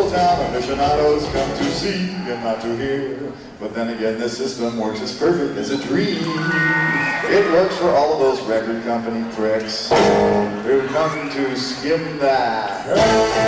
little town aficionados come to see and not to hear. But then again, this system works as perfect as a dream. It works for all of those record company pricks who come to skim that.